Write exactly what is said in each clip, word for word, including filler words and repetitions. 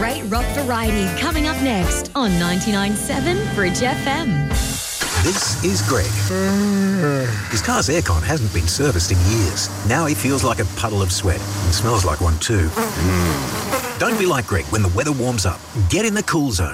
Great rock variety coming up next on ninety-nine point seven Bridge F M. This is Greg. His car's aircon hasn't been serviced in years. Now he feels like a puddle of sweat and smells like one too. Mm. Don't be like Greg when the weather warms up. Get in the Cool Zone.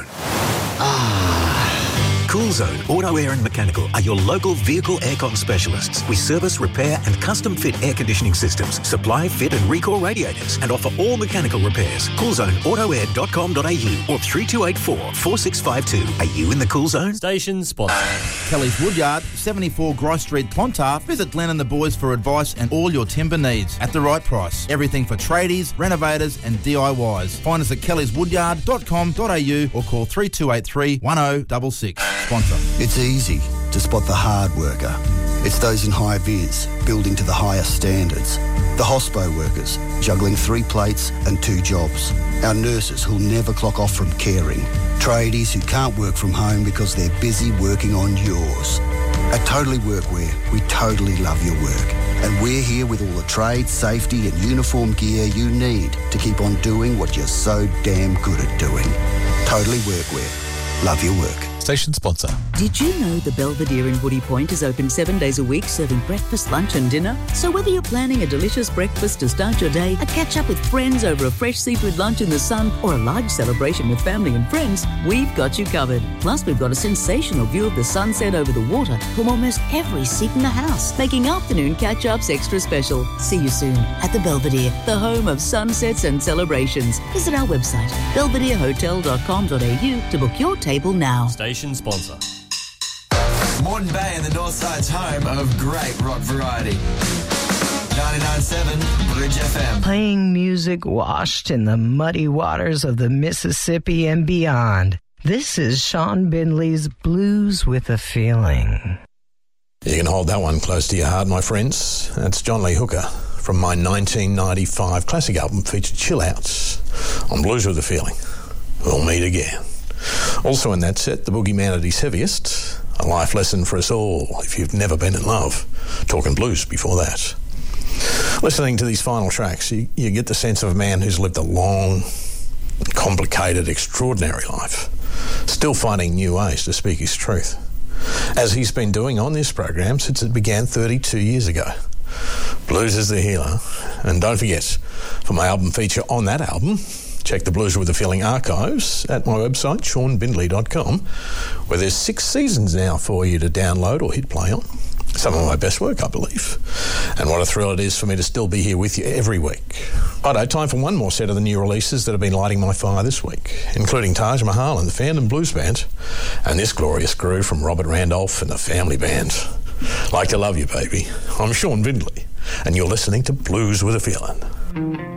Cool Zone Auto Air and Mechanical are your local vehicle aircon specialists. We service, repair and custom fit air conditioning systems, supply, fit and recall radiators and offer all mechanical repairs. cool zone auto air dot com dot a u or three two eight four, four six five two. Are you in the Cool Zone? Station sponsor. Kelly's Woodyard, seventy-four Grice Street, Clontarf. Visit Glenn and the boys for advice and all your timber needs at the right price. Everything for tradies, renovators and D I Ys. Find us at kellys woodyard dot com dot a u or call three two eight three, one oh six six. Sponsor. It's easy to spot the hard worker. It's those in high vis, building to the highest standards. The hospo workers, juggling three plates and two jobs. Our nurses who'll never clock off from caring. Tradies who can't work from home because they're busy working on yours. At Totally Workwear, we totally love your work. And we're here with all the trade, safety and uniform gear you need to keep on doing what you're so damn good at doing. Totally Workwear. Love your work. Station sponsor. Did you know the Belvedere in Woody Point is open seven days a week, serving breakfast, lunch and dinner? So whether you're planning a delicious breakfast to start your day, a catch up with friends over a fresh seafood lunch in the sun, or a large celebration with family and friends, we've got you covered. Plus, we've got a sensational view of the sunset over the water from almost every seat in the house, making afternoon catch-ups extra special. See you soon at the Belvedere, the home of sunsets and celebrations. Visit our website, belvedere hotel dot com dot a u to book your table now. Station sponsor. Moreton Bay and the North Side's home of great rock variety. ninety-nine point seven Bridge F M. Playing music washed in the muddy waters of the Mississippi and beyond. This is Sean Bindley's Blues with a Feeling. You can hold that one close to your heart, my friends. That's John Lee Hooker from my nineteen ninety-five classic album featured Chill Outs on Blues with a Feeling. We'll meet again. Also in that set, the Boogeyman at his heaviest, a life lesson for us all if you've never been in love. Talking blues before that. Listening to these final tracks, you, you get the sense of a man who's lived a long, complicated, extraordinary life, still finding new ways to speak his truth, as he's been doing on this program since it began thirty-two years ago. Blues is the healer. And don't forget, for my album feature on that album, check the Blues with a Feeling archives at my website, sean bindley dot com, where there's six seasons now for you to download or hit play on. Some of my best work, I believe. And what a thrill it is for me to still be here with you every week. Righto, time for one more set of the new releases that have been lighting my fire this week, including Taj Mahal and the Fandom Blues Band, and this glorious groove from Robert Randolph and the Family Band. Like to love you, baby. I'm Sean Bindley, and you're listening to Blues with a Feeling.